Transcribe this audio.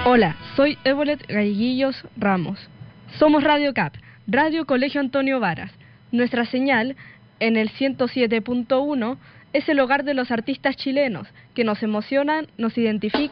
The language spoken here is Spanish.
Hola, soy Évolet Galleguillos Ramos. Somos Radio CAP, Radio Colegio Antonio Varas. Nuestra señal, en el 107.1, es el hogar de los artistas chilenos, que nos emocionan, nos identifican